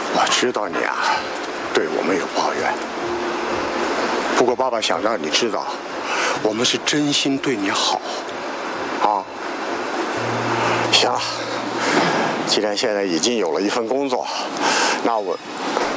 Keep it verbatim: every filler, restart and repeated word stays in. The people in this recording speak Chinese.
我知道你啊，对我们有抱怨。不过爸爸想让你知道，我们是真心对你好，啊。行了，既然现在已经有了一份工作，那我。